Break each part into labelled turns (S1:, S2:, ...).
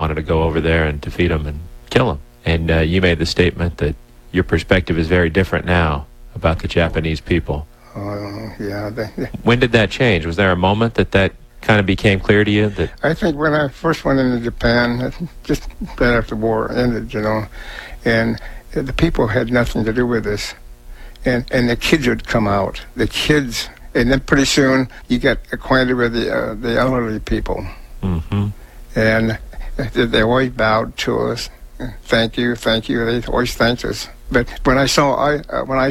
S1: wanted to go over there and defeat them and kill them. And you made the statement that your perspective is very different now about the Japanese people.
S2: Yeah.
S1: When did that change? Was there a moment that kind of became clear to you? That
S2: I think when I first went into Japan, just right after the war ended, and the people had nothing to do with this. And the kids would come out. The kids, and then pretty soon you get acquainted with the elderly people.
S1: Mm-hmm.
S2: And they always bowed to us. Thank you. They always thanked us. But when I saw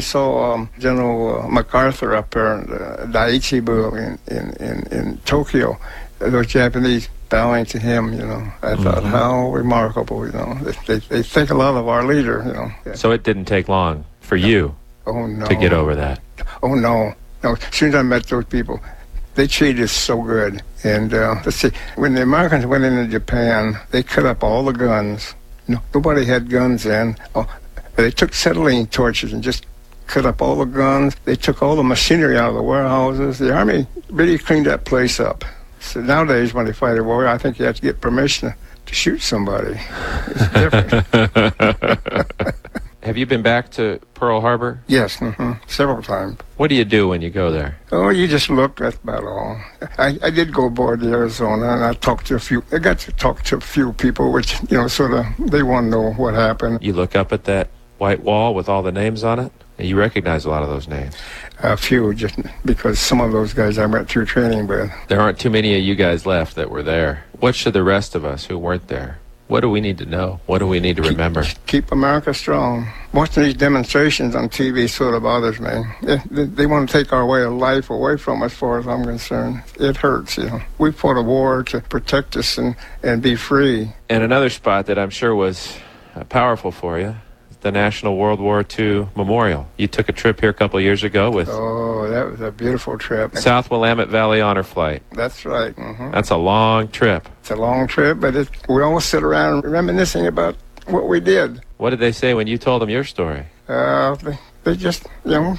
S2: General MacArthur up there in Daiichi-bu in Tokyo, those Japanese bowing to him, I thought, how remarkable, They think a lot of our leader,
S1: So it didn't take long for you to get over that?
S2: Oh, no. As soon as I met those people, they treated us so good. And let's see, when the Americans went into Japan, they cut up all the guns. Nobody had guns then. They took acetylene torches and just cut up all the guns. They took all the machinery out of the warehouses. The Army really cleaned that place up. So nowadays, when they fight a war, I think you have to get permission to shoot somebody. It's different.
S1: Have you been back to Pearl Harbor?
S2: Yes, several times.
S1: What do you do when you go there?
S2: Oh, you just look, that's about all. I did go aboard the Arizona, and I got to talk to a few people, which, sort of, they want to know what happened.
S1: You look up at that white wall with all the names on it, and you recognize a lot of those names.
S2: A few, just because some of those guys I went through training with.
S1: There aren't too many of you guys left that were there. What should the rest of us who weren't there? What do we need to know? What do we need to remember?
S2: Keep America strong. Watching these demonstrations on TV sort of bothers me. They want to take our way of life away from us, as far as I'm concerned. It hurts, We fought a war to protect us and be free.
S1: And another spot that I'm sure was powerful for you, the National World War II Memorial. You took a trip here a couple of years ago with...
S2: Oh, that was a beautiful trip.
S1: South Willamette Valley Honor Flight.
S2: That's right. Mm-hmm.
S1: That's a long trip.
S2: It's a long trip, but we all sit around reminiscing about what we did.
S1: What did they say when you told them your story?
S2: They just, yeah.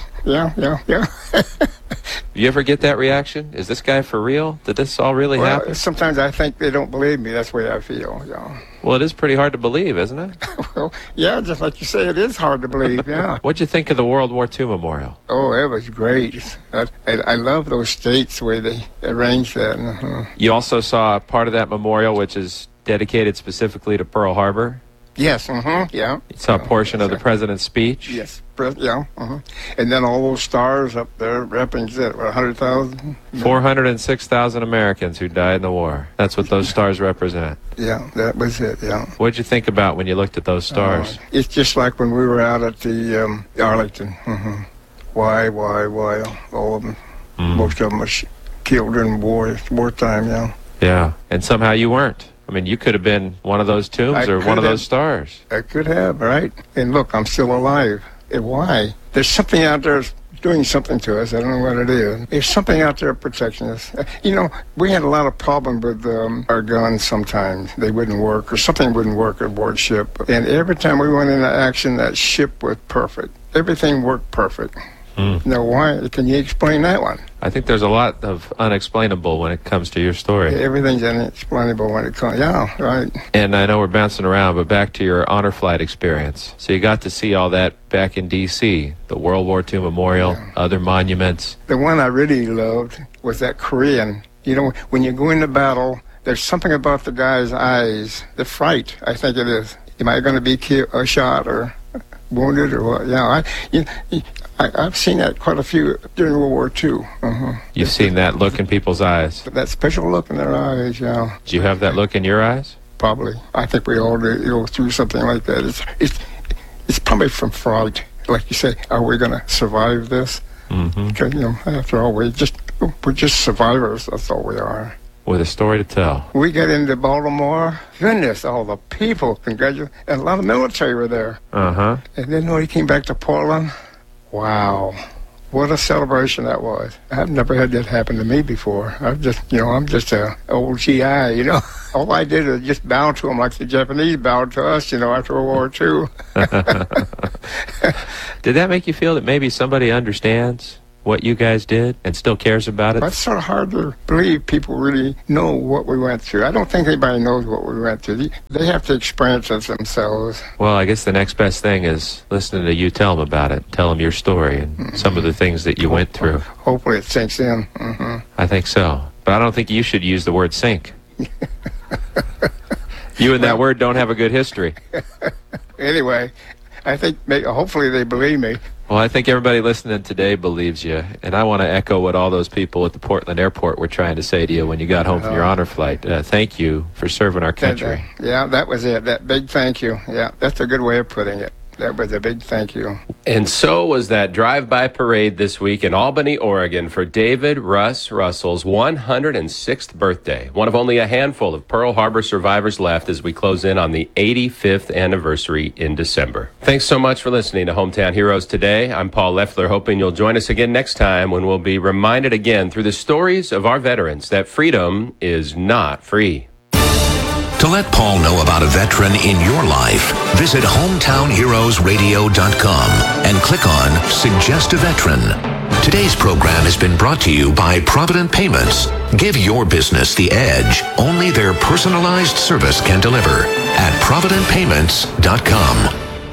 S1: You ever get that reaction? Is this guy for real? Did this all really happen?
S2: Sometimes I think they don't believe me. That's the way I feel,
S1: Well, it is pretty hard to believe, isn't it?
S2: Well, yeah, just like you say, it is hard to believe, yeah.
S1: What'd you think of the World War II Memorial?
S2: Oh, it was great. I love those states, the way they arranged that.
S1: You also saw part of that memorial, which is dedicated specifically to Pearl Harbor?
S2: Yes, yeah.
S1: You saw a portion of the president's speech?
S2: Yes, yeah. And then all those stars up there represent, 100,000?
S1: 406,000 Americans who died in the war. That's what those stars represent.
S2: Yeah, that was it, yeah.
S1: What did you think about when you looked at those stars?
S2: It's just like when we were out at the Arlington. Why? All of them, most of them were killed in wartime, yeah.
S1: Yeah, and somehow you weren't. I mean, you could have been one of those tombs or one of those stars.
S2: I could have, right? And look, I'm still alive. And why? There's something out there doing something to us. I don't know what it is. There's something out there protecting us. We had a lot of problems with our guns sometimes. They wouldn't work, or something wouldn't work aboard ship. And every time we went into action, that ship was perfect. Everything worked perfect. Now, why? Can you explain that one?
S1: I think there's a lot of unexplainable when it comes to your story.
S2: Everything's unexplainable when it comes. Yeah, right.
S1: And I know we're bouncing around, but back to your honor flight experience. So you got to see all that back in D.C., the World War II Memorial, other monuments.
S2: The one I really loved was that Korean. When you go into battle, there's something about the guy's eyes, the fright, I think it is. Am I going to be shot or wounded or what? Yeah, I've seen that quite a few during World War II.
S1: You've seen that look in people's eyes?
S2: That special look in their eyes, yeah.
S1: Do you have that look in your eyes?
S2: Probably. I think we all go through something like that. It's probably from fright. Like you say, are we going to survive this? Because, after all, we're just survivors. That's all we are.
S1: With a story to tell.
S2: We got into Baltimore. Goodness, all the people, congratulations. And a lot of military were there. And then when we came back to Portland, wow, what a celebration that was. I've never had that happen to me before. I'm just a old GI, All I did was just bow to them like the Japanese bowed to us, after World War II.
S1: Did that make you feel that maybe somebody understands what you guys did and still cares about it?
S2: But it's sort of hard to believe people really know what we went through. I don't think anybody knows what we went through. They have to experience it themselves.
S1: Well, I guess the next best thing is listening to you tell them about it. Tell them your story and some of the things that you went through.
S2: Hopefully it sinks in.
S1: I think so. But I don't think you should use the word sink. You and that word don't have a good history.
S2: Anyway, I think hopefully they believe me.
S1: Well, I think everybody listening today believes you, and I want to echo what all those people at the Portland airport were trying to say to you when you got home from your honor flight. Thank you for serving our country.
S2: Yeah, that was it, that big thank you. Yeah, that's a good way of putting it. That was a big thank you.
S3: And so was that drive-by parade this week in Albany, Oregon for David Russ Russell's 106th birthday. One of only a handful of Pearl Harbor survivors left as we close in on the 85th anniversary in December. Thanks so much for listening to Hometown Heroes today. I'm Paul Leffler, hoping you'll join us again next time when we'll be reminded again through the stories of our veterans that freedom is not free.
S4: To let Paul know about a veteran in your life, visit hometownheroesradio.com and click on Suggest a Veteran. Today's program has been brought to you by Provident Payments. Give your business the edge only their personalized service can deliver at providentpayments.com.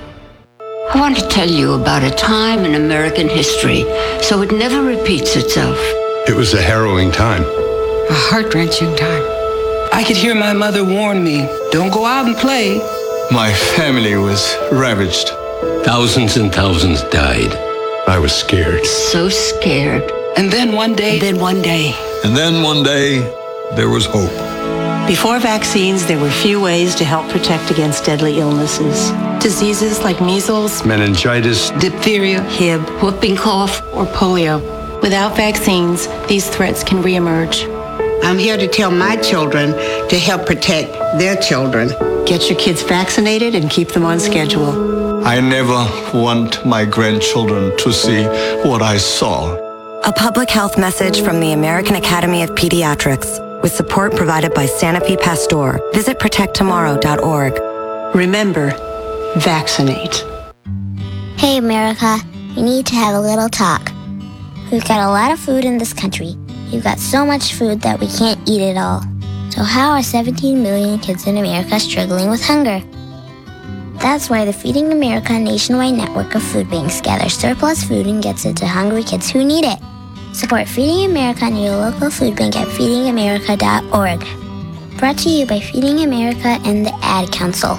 S5: I want to tell you about a time in American history so it never repeats itself.
S6: It was a harrowing time.
S7: A heart-wrenching time.
S8: I could hear my mother warn me, don't go out and play.
S6: My family was ravaged.
S9: Thousands and thousands died.
S6: I was scared.
S5: So scared.
S8: And then one day.
S6: And then one day, there was hope.
S10: Before vaccines, there were few ways to help protect against deadly illnesses. Diseases like measles,
S6: Meningitis,
S8: Diphtheria,
S10: Hib,
S5: Whooping cough,
S10: or polio. Without vaccines, these threats can reemerge.
S11: I'm here to tell my children to help protect their children.
S10: Get your kids vaccinated and keep them on schedule.
S6: I never want my grandchildren to see what I saw.
S12: A public health message from the American Academy of Pediatrics with support provided by Sanofi Pasteur. Visit protecttomorrow.org.
S10: Remember, vaccinate.
S13: Hey America, we need to have a little talk. We've got a lot of food in this country. We've got so much food that we can't eat it all. So how are 17 million kids in America struggling with hunger? That's why the Feeding America nationwide network of food banks gathers surplus food and gets it to hungry kids who need it. Support Feeding America and your local food bank at feedingamerica.org. Brought to you by Feeding America and the Ad Council.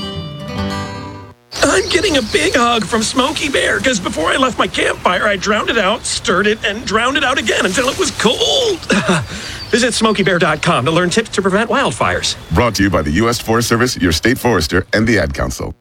S14: I'm getting a big hug from Smokey Bear because before I left my campfire, I drowned it out, stirred it, and drowned it out again until it was cold. Visit SmokeyBear.com to learn tips to prevent wildfires.
S15: Brought to you by the U.S. Forest Service, your state forester, and the Ad Council.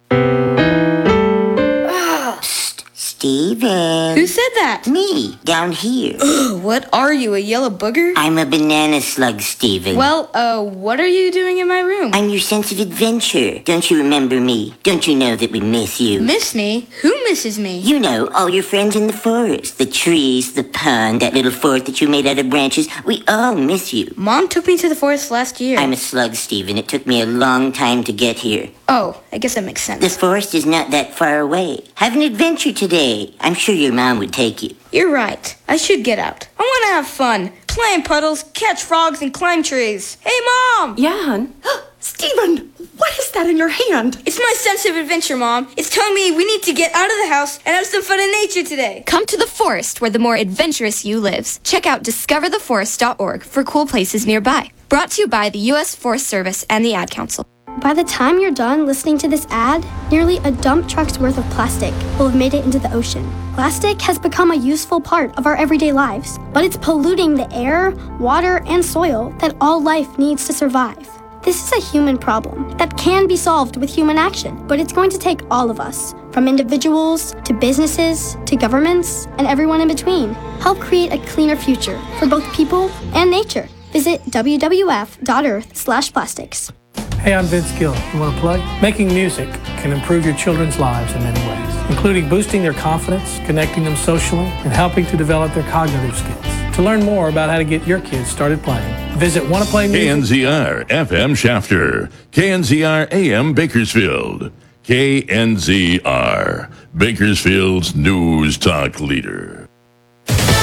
S11: Steven.
S7: Who said that?
S11: Me, down here.
S7: What are you, a yellow booger?
S11: I'm a banana slug, Steven.
S7: Well, what are you doing in my room?
S11: I'm your sense of adventure. Don't you remember me? Don't you know that we miss you?
S7: Miss me? Who misses me?
S11: You know, all your friends in the forest. The trees, the pond, that little fort that you made out of branches. We all miss you.
S7: Mom took me to the forest last year.
S11: I'm a slug, Steven. It took me a long time to get here.
S7: Oh, I guess that makes sense.
S11: The forest is not that far away. Have an adventure today. I'm sure your mom would take you.
S7: You're right. I should get out. I want to have fun. Play in puddles, catch frogs, and climb trees. Hey, Mom!
S10: Yeah, hon?
S7: Steven, what is that in your hand? It's my sense of adventure, Mom. It's telling me we need to get out of the house and have some fun in nature today.
S16: Come to the forest where the more adventurous you lives. Check out discovertheforest.org for cool places nearby. Brought to you by the U.S. Forest Service and the Ad Council.
S17: By the time you're done listening to this ad, nearly a dump truck's worth of plastic will have made it into the ocean. Plastic has become a useful part of our everyday lives, but it's polluting the air, water, and soil that all life needs to survive. This is a human problem that can be solved with human action, but it's going to take all of us, from individuals to businesses to governments and everyone in between. Help create a cleaner future for both people and nature. Visit wwf.earth/plastics.
S18: Hey, I'm Vince Gill. You want to play? Making music can improve your children's lives in many ways, including boosting their confidence, connecting them socially, and helping to develop their cognitive skills. To learn more about how to get your kids started playing, visit wannaplaymusic.
S19: KNZR FM Shafter, KNZR AM Bakersfield, KNZR, Bakersfield's news talk leader.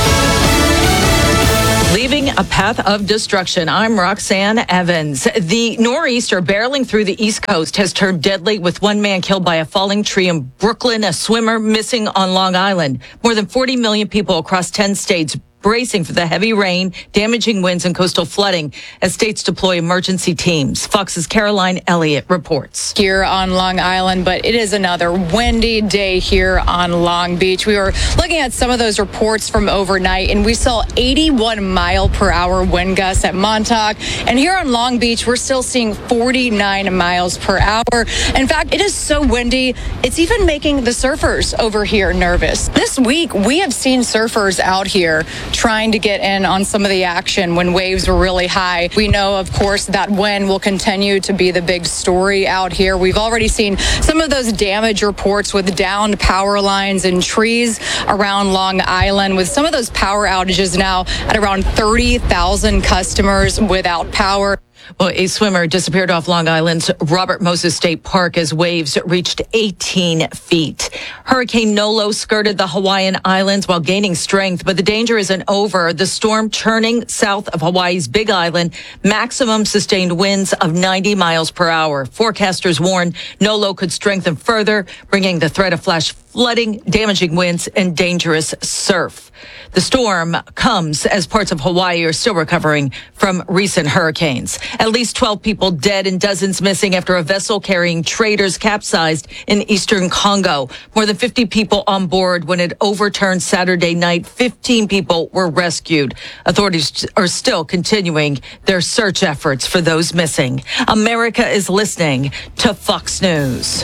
S20: Following a path of destruction, I'm Roxanne Evans. The nor'easter barreling through the East Coast has turned deadly, with one man killed by a falling tree in Brooklyn, a swimmer missing on Long Island. More than 40 million people across 10 states bracing for the heavy rain, damaging winds, and coastal flooding as states deploy emergency teams. Fox's Caroline Elliott reports.
S21: Here on Long Island, but it is another windy day here on Long Beach. We were looking at some of those reports from overnight, and we saw 81-mile-per-hour wind gusts at Montauk. And here on Long Beach, we're still seeing 49 miles per hour. In fact, it is so windy, it's even making the surfers over here nervous. This week, we have seen surfers out here trying to get in on some of the action when waves were really high. We know, of course, that wind will continue to be the big story out here. We've already seen some of those damage reports with downed power lines and trees around Long Island, with some of those power outages now at around 30,000 customers without power.
S20: Well, a swimmer disappeared off Long Island's Robert Moses State Park as waves reached 18 feet. Hurricane Nolo skirted the Hawaiian Islands while gaining strength, but the danger isn't over. The storm churning south of Hawaii's Big Island, maximum sustained winds of 90 miles per hour. Forecasters warn Nolo could strengthen further, bringing the threat of flash flooding, damaging winds, and dangerous surf. The storm comes as parts of Hawaii are still recovering from recent hurricanes. At least 12 people dead and dozens missing after a vessel carrying traders capsized in eastern Congo. More than 50 people on board when it overturned Saturday night. 15 people were rescued. Authorities are still continuing their search efforts for those missing. America is listening to Fox News.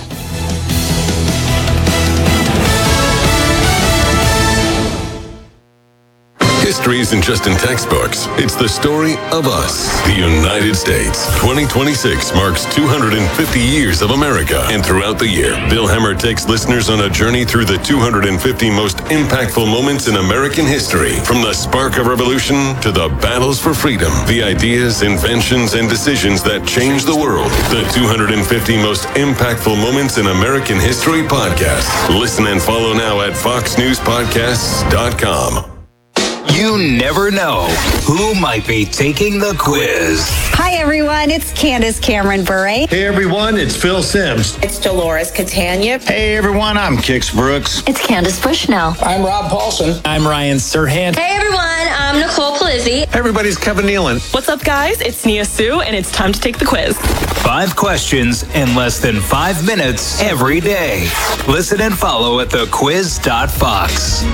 S22: History isn't just in textbooks. It's the story of us, the United States. 2026 marks 250 years of America. And throughout the year, Bill Hemmer takes listeners on a journey through the 250 most impactful moments in American history. From the spark of revolution to the battles for freedom, the ideas, inventions, and decisions that changed the world. The 250 most impactful moments in American history podcast. Listen and follow now at foxnewspodcasts.com.
S23: You never know who might be taking the quiz.
S24: Hi, everyone. It's Candace Cameron Bure.
S25: Hey, everyone. It's Phil Sims.
S24: It's Dolores Catania.
S25: Hey, everyone. I'm Kix Brooks.
S24: It's Candace Bushnell.
S25: I'm Rob Paulson.
S26: I'm Ryan Serhant.
S27: Hey, everyone. I'm Nicole Polizzi.
S25: Hey, everybody's Kevin Nealon.
S28: What's up, guys? It's Nia Sue, and it's time to take the quiz.
S23: 5 questions in less than 5 minutes every day. Listen and follow at thequiz.fox.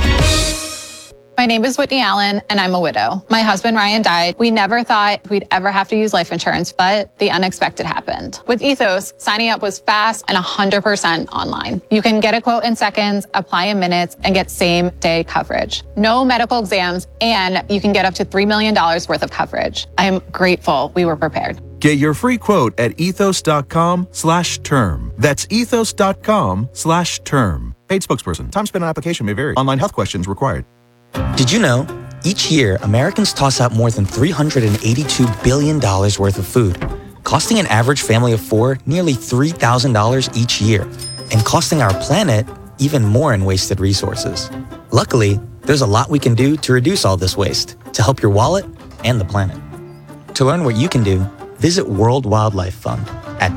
S29: My name is Whitney Allen, and I'm a widow. My husband, Ryan, died. We never thought we'd ever have to use life insurance, but the unexpected happened. With Ethos, signing up was fast and 100% online. You can get a quote in seconds, apply in minutes, and get same-day coverage. No medical exams, and you can get up to $3 million worth of coverage. I am grateful we were prepared.
S30: Get your free quote at ethos.com/term. That's ethos.com/term. Paid spokesperson. Time spent on application may vary. Online health questions required.
S31: Did you know? Each year, Americans toss out more than $382 billion worth of food, costing an average family of 4 nearly $3,000 each year, and costing our planet even more in wasted resources. Luckily, there's a lot we can do to reduce all this waste, to help your wallet and the planet. To learn what you can do, visit World Wildlife Fund at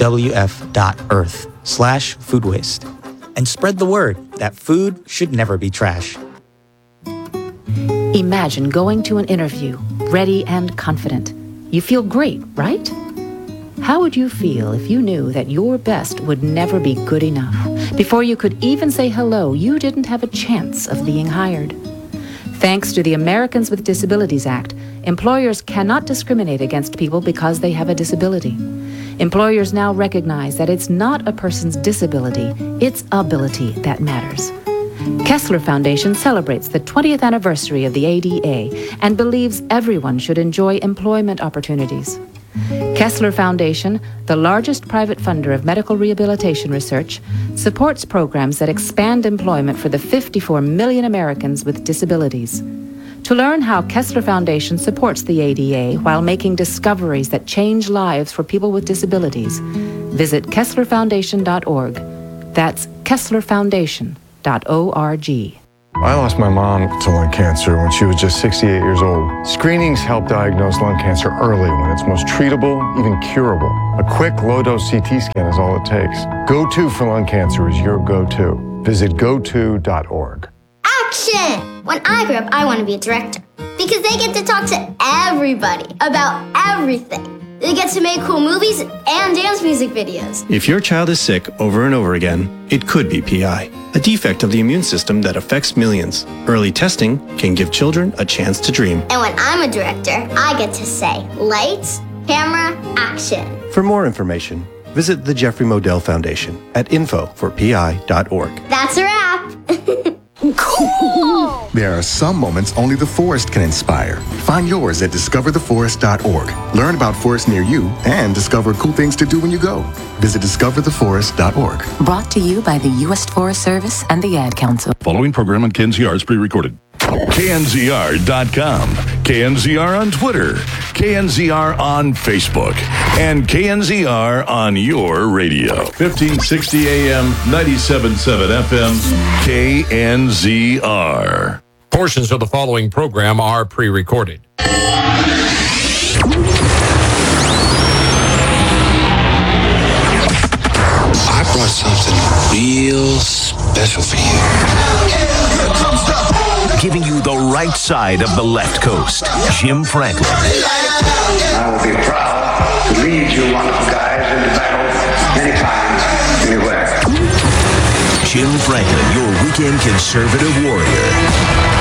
S31: wwf.earth/food waste, and spread the word that food should never be trash.
S32: Imagine going to an interview, ready and confident. You feel great, right? How would you feel if you knew that your best would never be good enough? Before you could even say hello, you didn't have a chance of being hired. Thanks to the Americans with Disabilities Act, employers cannot discriminate against people because they have a disability. Employers now recognize that it's not a person's disability, it's ability that matters. Kessler Foundation celebrates the 20th anniversary of the ADA and believes everyone should enjoy employment opportunities. Kessler Foundation, the largest private funder of medical rehabilitation research, supports programs that expand employment for the 54 million Americans with disabilities. To learn how Kessler Foundation supports the ADA while making discoveries that change lives for people with disabilities, visit KesslerFoundation.org. That's KesslerFoundation.org.
S1: I lost my mom to lung cancer when she was just 68 years old. Screenings help diagnose lung cancer early when it's most treatable, even curable. A quick, low-dose CT scan is all it takes. GoTo for lung cancer is your go-to. Visit goto.org.
S2: Action! When I grow up, I want to be a director because they get to talk to everybody about everything. They get to make cool movies and dance music videos.
S3: If your child is sick over and over again, it could be PI, a defect of the immune system that affects millions. Early testing can give children a chance to dream.
S2: And when I'm a director, I get to say, lights, camera, action.
S3: For more information, visit the Jeffrey Modell Foundation at info4pi.org.
S2: That's a wrap. Cool!
S15: There are some moments only the forest can inspire. Find yours at discovertheforest.org. Learn about forests near you and discover cool things to do when you go. Visit discovertheforest.org.
S4: Brought to you by the U.S. Forest Service and the Ad Council.
S19: Following program on KNZR is pre-recorded. KNZR.com, KNZR on Twitter, KNZR on Facebook, and KNZR on your radio. 1560 AM, 97.7 FM, KNZR.
S5: Portions of the following program are pre-recorded.
S6: I brought something real special for you.
S8: Giving you the right side of the left coast, Jim Franklin.
S9: I will be proud to lead you wonderful guys into battle anytime, anywhere.
S8: Jim Franklin, your weekend conservative warrior.